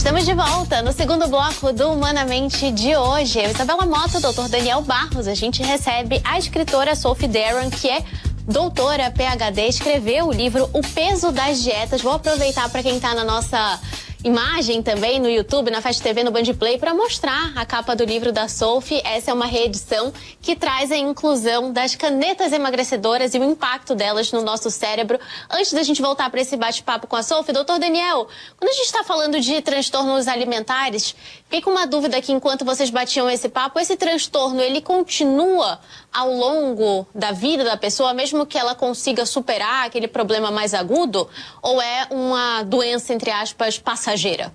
Estamos de volta no segundo bloco do Humanamente de hoje. Eu, Isabela Mota, o Dr. Daniel Barros. A gente recebe a escritora Sophie Daron, que é doutora, PhD, escreveu o livro O Peso das Dietas. Vou aproveitar para quem está na nossa imagem também no YouTube, na Fast TV, no Band Play, para mostrar a capa do livro da Sophie. Essa é uma reedição que traz a inclusão das canetas emagrecedoras e o impacto delas no nosso cérebro. Antes da gente voltar para esse bate-papo com a Sophie, doutor Daniel, quando a gente está falando de transtornos alimentares, fiquei com uma dúvida aqui enquanto vocês batiam esse papo. Esse transtorno, ele continua ao longo da vida da pessoa, mesmo que ela consiga superar aquele problema mais agudo? Ou é uma doença, entre aspas, passageira?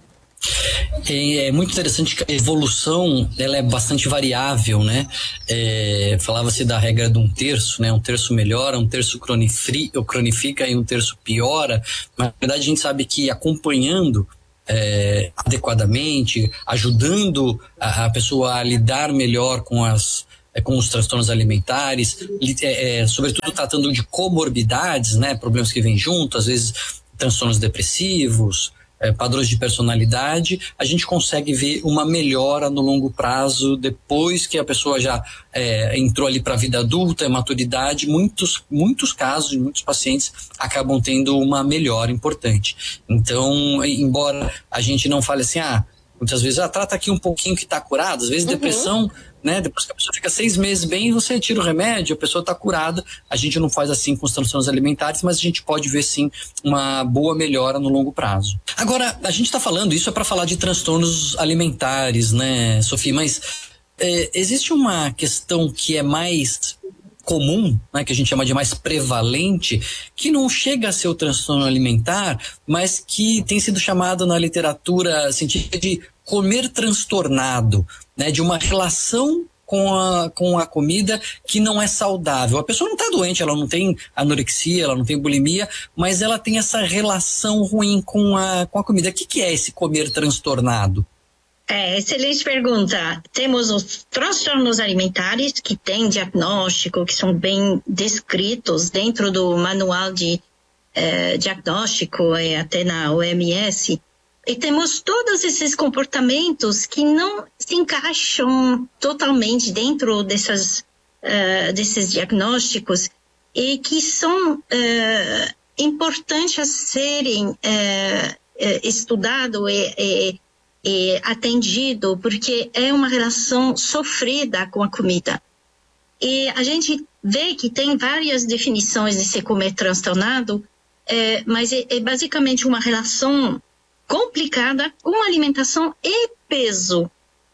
É muito interessante que a evolução ela é bastante variável, né? Falava-se da regra de um terço, né? Um terço melhora, um terço cronifica e um terço piora. Mas, na verdade, a gente sabe que acompanhando adequadamente, ajudando a pessoa a lidar melhor com os transtornos alimentares, sobretudo tratando de comorbidades, né? Problemas que vêm junto, às vezes transtornos depressivos, padrões de personalidade, a gente consegue ver uma melhora no longo prazo depois que a pessoa já entrou ali para a vida adulta, maturidade. Muitos casos, muitos pacientes acabam tendo uma melhora importante. Então, embora a gente não fale assim, muitas vezes, trata aqui um pouquinho que está curado, às vezes depressão, né? Depois que a pessoa fica 6 meses bem, você tira o remédio, a pessoa está curada. A gente não faz assim com os transtornos alimentares, mas a gente pode ver sim uma boa melhora no longo prazo. Agora, a gente está falando, isso é para falar de transtornos alimentares, né, Sophie? Mas existe uma questão que é mais comum, né, que a gente chama de mais prevalente, que não chega a ser o transtorno alimentar, mas que tem sido chamado na literatura científica de comer transtornado, né, de uma relação com a comida que não é saudável. A pessoa não está doente, ela não tem anorexia, ela não tem bulimia, mas ela tem essa relação ruim com a comida. O que é esse comer transtornado? Excelente pergunta. Temos os transtornos alimentares que têm diagnóstico, que são bem descritos dentro do manual de diagnóstico, até na OMS. E temos todos esses comportamentos que não se encaixam totalmente dentro desses diagnósticos e que são importantes a serem estudados e atendido, porque é uma relação sofrida com a comida. E a gente vê que tem várias definições de se comer transtornado, mas é basicamente uma relação complicada com alimentação e peso.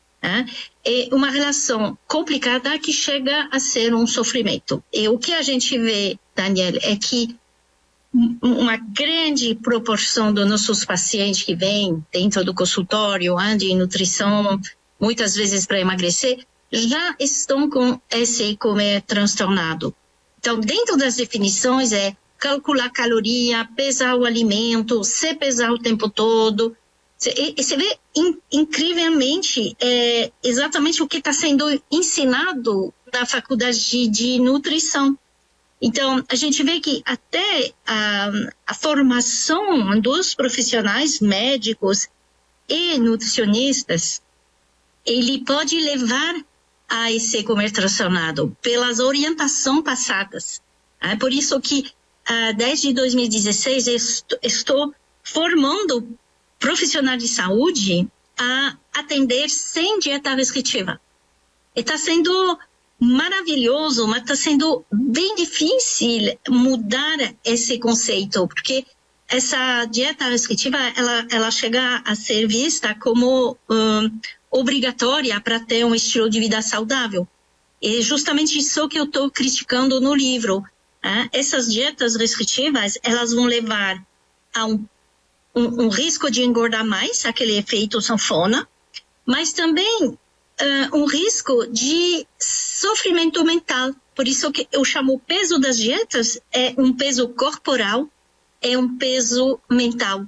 É uma relação complicada que chega a ser um sofrimento. E o que a gente vê, Daniel, é que uma grande proporção dos nossos pacientes que vêm dentro do consultório de nutrição, muitas vezes para emagrecer, já estão com esse comer transtornado. Então, dentro das definições calcular caloria, pesar o alimento, se pesar o tempo todo. E você vê incrivelmente exatamente o que está sendo ensinado na faculdade de nutrição. Então, a gente vê que até a formação dos profissionais médicos e nutricionistas, ele pode levar a esse comer transtornado pelas orientações passadas. É por isso que, desde 2016, estou formando profissionais de saúde a atender sem dieta restritiva. E está sendo maravilhoso, mas está sendo bem difícil mudar esse conceito, porque essa dieta restritiva, ela chega a ser vista como obrigatória para ter um estilo de vida saudável. E justamente isso que eu estou criticando no livro. Essas dietas restritivas, elas vão levar a um risco de engordar mais, aquele efeito sanfona, mas também um risco de sofrimento mental. Por isso que eu chamo o peso das dietas um peso corporal, um peso mental.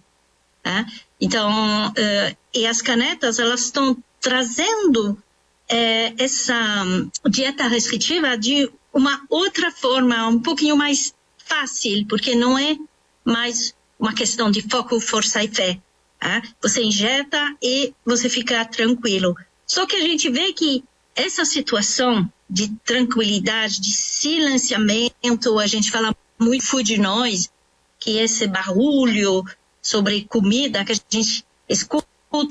Então, e as canetas, elas estão trazendo essa dieta restritiva de uma outra forma, um pouquinho mais fácil, porque não é mais uma questão de foco, força e fé. Você injeta e você fica tranquilo. Só que a gente vê que essa situação de tranquilidade, de silenciamento, a gente fala muito food noise, que é esse barulho sobre comida que a gente escuta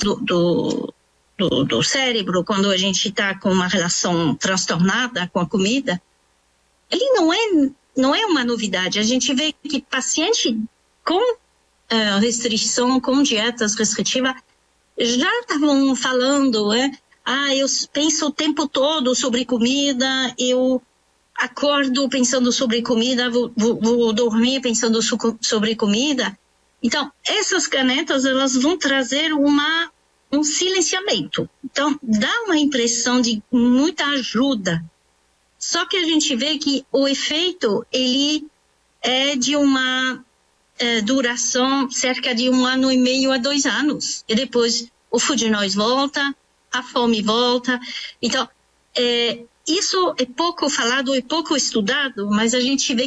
do cérebro quando a gente está com uma relação transtornada com a comida, ele não é uma novidade. A gente vê que paciente com restrição, com dietas restritivas, já estavam falando, eu penso o tempo todo sobre comida, eu acordo pensando sobre comida, vou dormir pensando sobre comida. Então, essas canetas, elas vão trazer um silenciamento. Então, dá uma impressão de muita ajuda. Só que a gente vê que o efeito, ele é de uma duração cerca de 1 ano e meio a 2 anos. E depois o food noise volta, a fome volta. Então, isso é pouco falado, é pouco estudado, mas a gente vê